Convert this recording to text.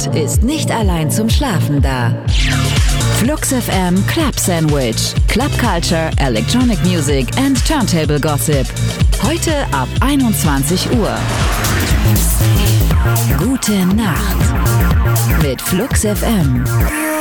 Nacht ist nicht allein zum Schlafen da. Flux FM Club Sandwich. Club Culture, Electronic Music and Turntable Gossip. Heute ab 21 Uhr. Gute Nacht mit Flux FM.